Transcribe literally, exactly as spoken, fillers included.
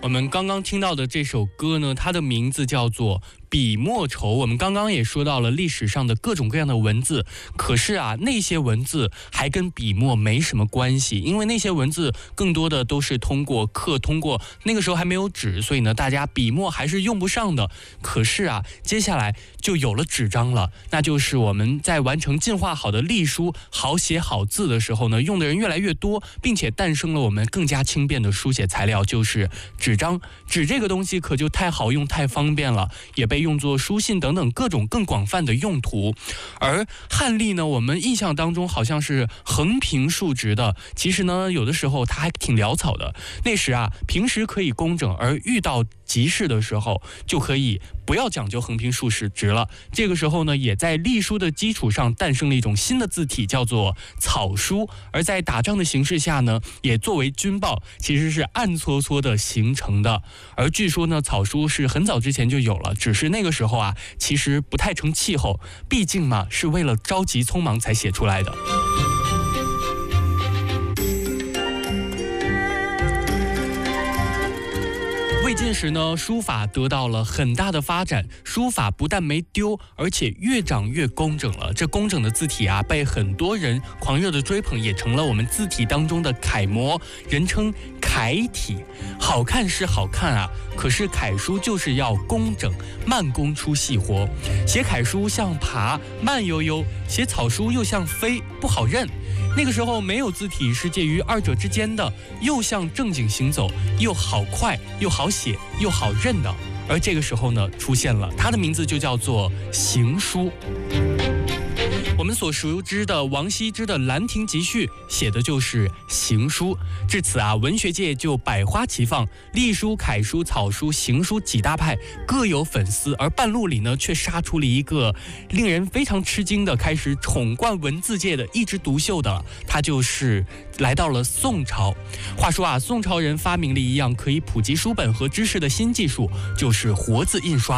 我们刚刚听到的这首歌呢，它的名字叫做笔墨愁。我们刚刚也说到了历史上的各种各样的文字，可是啊，那些文字还跟笔墨没什么关系，因为那些文字更多的都是通过刻，通过那个时候还没有纸，所以呢，大家笔墨还是用不上的。可是啊，接下来就有了纸张了，那就是我们在完成进化好的隶书、好写好字的时候呢，用的人越来越多，并且诞生了我们更加轻便的书写材料，就是纸张。纸这个东西可就太好用、太方便了，也被用作书信等等各种更广泛的用途。而汉隶呢，我们印象当中好像是横平竖直的，其实呢，有的时候它还挺潦草的。那时啊，平时可以工整，而遇到急事的时候就可以不要讲究横平竖直了。这个时候呢，也在隶书的基础上诞生了一种新的字体，叫做草书。而在打仗的形势下呢，也作为军报，其实是暗搓搓的形成的。而据说呢，草书是很早之前就有了，只是那个时候啊，其实不太成气候，毕竟嘛，是为了着急匆忙才写出来的。魏晋时呢，书法得到了很大的发展，书法不但没丢，而且越长越工整了。这工整的字体啊，被很多人狂热的追捧，也成了我们字体当中的楷模，人称楷体。好看是好看啊，可是楷书就是要工整，慢工出细活。写楷书像爬，慢悠悠；写草书又像飞，不好认。那个时候没有字体是介于二者之间的，又像正经行走，又好快，又好写，又好认的。而这个时候呢，出现了，它的名字就叫做行书。我们所熟知的王羲之的《兰亭集序》写的就是行书。至此啊，文学界就百花齐放，隶书、楷书、草书、行书几大派各有粉丝，而半路里呢，却杀出了一个令人非常吃惊的，开始宠冠文字界的一枝独秀的，他就是来到了宋朝。话说啊，宋朝人发明了一样可以普及书本和知识的新技术，就是活字印刷。